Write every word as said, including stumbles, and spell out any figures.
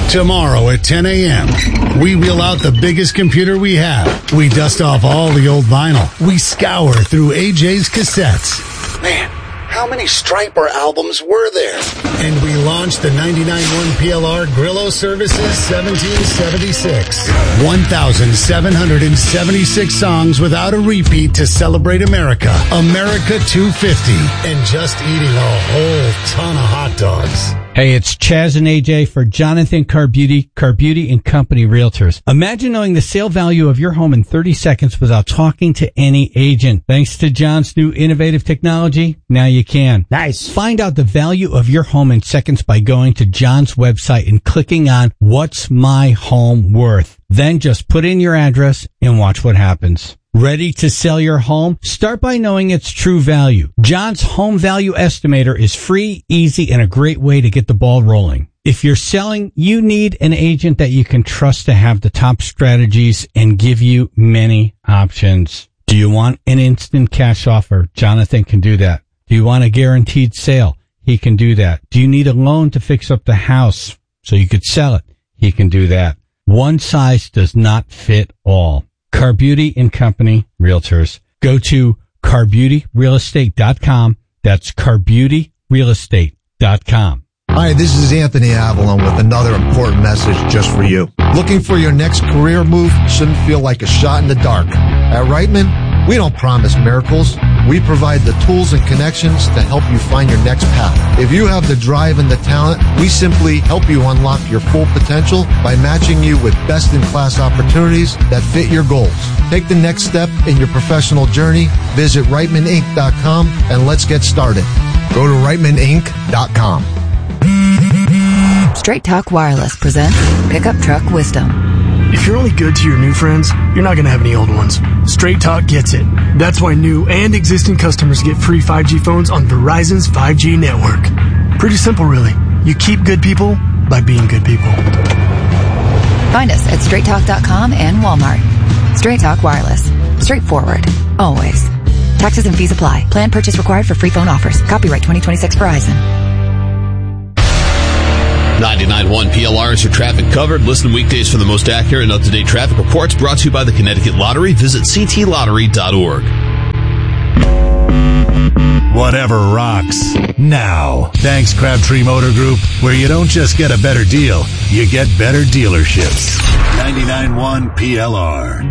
Tomorrow at ten a.m., we wheel out the biggest computer we have. We dust off all the old vinyl. We scour through A J's cassettes. Man, how many Striper albums were there? And we launched the ninety-nine point one P L R Grillo Services seventeen seventy-six. one thousand seven hundred seventy-six songs without a repeat to celebrate America. America two fifty. And just eating a whole ton of hot dogs. Hey, it's Chaz and A J for Jonathan Carbuti, Carbuti and Company Realtors. Imagine knowing the sale value of your home in thirty seconds without talking to any agent. Thanks to John's new innovative technology, now you can. Nice. Find out the value of your home in seconds by going to John's website and clicking on What's My Home Worth. Then just put in your address and watch what happens. Ready to sell your home? Start by knowing its true value. John's Home Value Estimator is free, easy, and a great way to get the ball rolling. If you're selling, you need an agent that you can trust to have the top strategies and give you many options. Do you want an instant cash offer? Jonathan can do that. Do you want a guaranteed sale? He can do that. Do you need a loan to fix up the house so you could sell it? He can do that. One size does not fit all. Carbuti and Company Realtors. Go to carbuti real estate dot com. That's carbuti real estate dot com. Hi, this is Anthony Avalon with another important message just for you. Looking for your next career move shouldn't feel like a shot in the dark. At Reitman, we don't promise miracles. We provide the tools and connections to help you find your next path. If you have the drive and the talent, we simply help you unlock your full potential by matching you with best-in-class opportunities that fit your goals. Take the next step in your professional journey. Visit Reitman Inc dot com and let's get started. Go to Reitman Inc dot com. Straight Talk Wireless presents Pickup Truck Wisdom. If you're only good to your new friends, you're not going to have any old ones. Straight Talk gets it. That's why new and existing customers get free five G phones on Verizon's five G network. Pretty simple, really. You keep good people by being good people. Find us at straight talk dot com and Walmart. Straight Talk Wireless. Straightforward. Always. Taxes and fees apply. Plan purchase required for free phone offers. Copyright twenty twenty-six Verizon. ninety-nine point one P L R is your traffic covered. Listen weekdays for the most accurate and up-to-date traffic reports brought to you by the Connecticut Lottery. Visit c t lottery dot org. Whatever rocks. Now. Thanks, Crabtree Motor Group, where you don't just get a better deal, you get better dealerships. ninety-nine point one P L R.